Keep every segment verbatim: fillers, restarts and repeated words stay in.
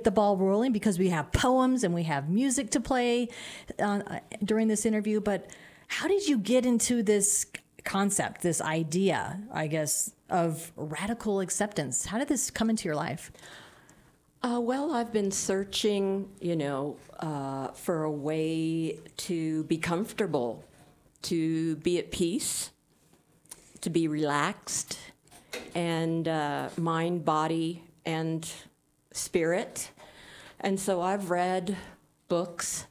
get the ball rolling because we have poems and we have music to play uh, during this interview. But how did you get into this concept, this idea, I guess, of radical acceptance? How did this come into your life? Uh, well, I've been searching, you know, uh, for a way to be comfortable, to be at peace, to be relaxed, and uh, mind, body, and spirit. And so I've read books,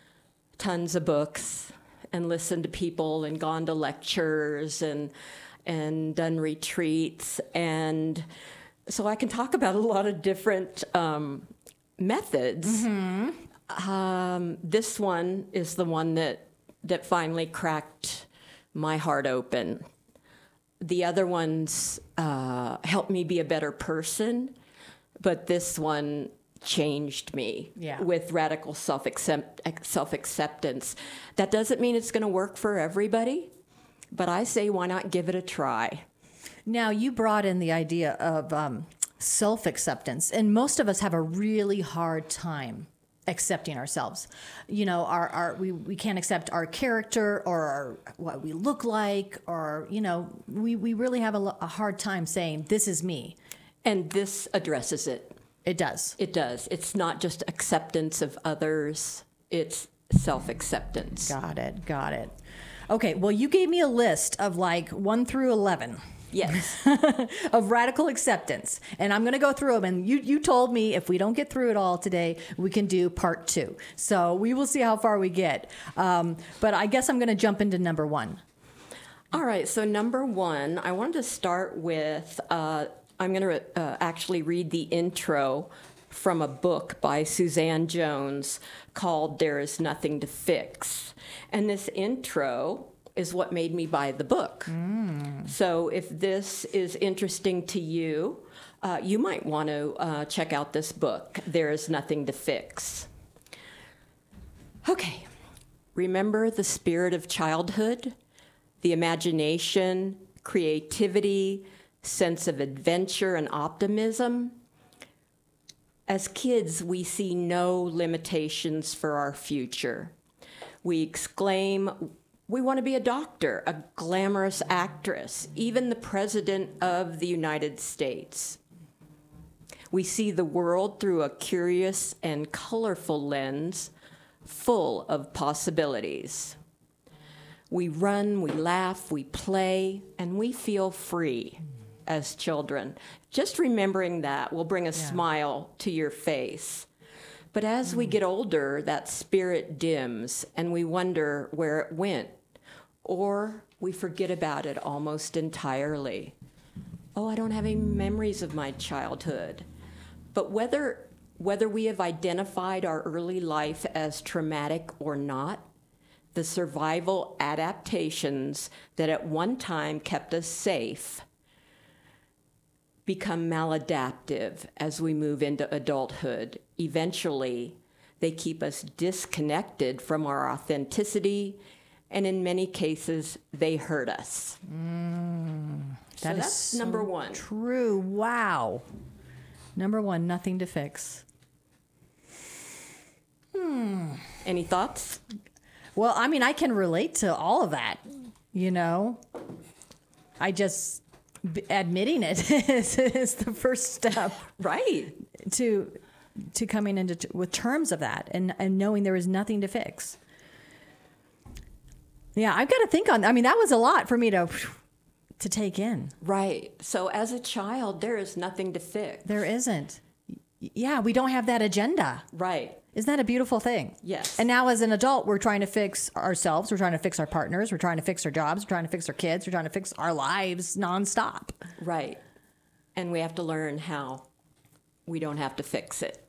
tons of books, and listened to people and gone to lectures and and done retreats. And so I can talk about a lot of different um, methods. Mm-hmm. Um, this one is the one that, that finally cracked my heart open. The other ones uh, helped me be a better person, but this one changed me yeah. with radical self-accept- self-acceptance. That doesn't mean it's going to work for everybody, but I say why not give it a try? Now, you brought in the idea of um, self-acceptance, and most of us have a really hard time accepting ourselves. You know, our, our we, we can't accept our character or our, what we look like, or, you know, we, we really have a, a hard time saying, this is me. And this addresses it. It does. It does. It's not just acceptance of others. It's self-acceptance. Got it. Got it. Okay. Well, you gave me a list of like one through eleven. Yes. Of radical acceptance. And I'm going to go through them. And you, you told me if we don't get through it all today, we can do part two. So we will see how far we get. Um, but I guess I'm going to jump into number one. All right. So number one, I wanted to start with, uh, I'm going to uh, actually read the intro from a book by Suzanne Jones called There Is Nothing to Fix. And this intro is what made me buy the book. Mm. So if this is interesting to you, uh, you might want to uh, check out this book, There Is Nothing to Fix. Okay. Remember the spirit of childhood, the imagination, creativity, sense of adventure and optimism. As kids, we see no limitations for our future. We exclaim, we want to be a doctor, a glamorous actress, even the president of the United States. We see the world through a curious and colorful lens, full of possibilities. We run, we laugh, we play, and we feel free as children. Just remembering that will bring a yeah. smile to your face. But as mm. we get older, that spirit dims, and we wonder where it went. Or we forget about it almost entirely. Oh, I don't have any memories of my childhood. But whether whether we have identified our early life as traumatic or not, the survival adaptations that at one time kept us safe become maladaptive as we move into adulthood. Eventually, they keep us disconnected from our authenticity, and in many cases, they hurt us. Mm, that so is that's so number one. True. Wow. Number one, nothing to fix. Hmm. Any thoughts? Well, I mean, I can relate to all of that, you know. I just, b- admitting it is, is the first step. Right. To to coming into t- with terms of that and, and knowing there is nothing to fix. Yeah, I've got to think on, I mean, that was a lot for me to to take in. Right. So as a child, there is nothing to fix. There isn't. Yeah, we don't have that agenda. Right. Isn't that a beautiful thing? Yes. And now as an adult, we're trying to fix ourselves. We're trying to fix our partners. We're trying to fix our jobs. We're trying to fix our kids. We're trying to fix our lives nonstop. Right. And we have to learn how we don't have to fix it.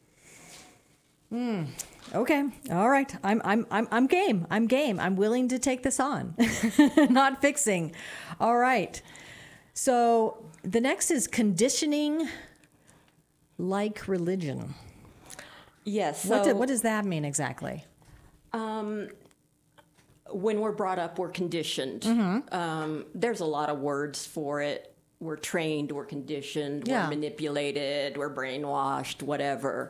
Hmm. Okay. All right. I'm I'm I'm I'm game. I'm game. I'm willing to take this on. Not fixing. All right. So the next is conditioning like religion. Yes. What, So, do, what does that mean exactly? Um, when we're brought up, we're conditioned. Mm-hmm. Um, there's a lot of words for it. We're trained, we're conditioned, Yeah. we're manipulated, we're brainwashed, whatever.